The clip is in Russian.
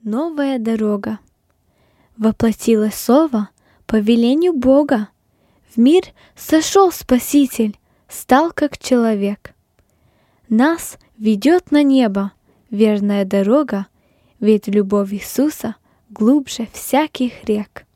новая дорога. Воплотилось слово по велению Бога. В мир сошел Спаситель, стал как человек. Нас ведет на небо верная дорога, ведь любовь Иисуса глубже всяких рек.